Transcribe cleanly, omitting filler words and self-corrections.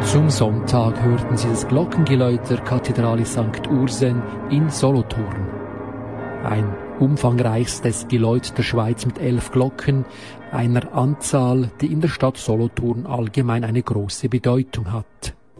Zum Sonntag hörten Sie das Glockengeläut der Kathedrale St. Ursen in Solothurn. Ein umfangreichstes Geläut der Schweiz mit 11 Glocken, einer Anzahl, die in der Stadt Solothurn allgemein eine große Bedeutung hat.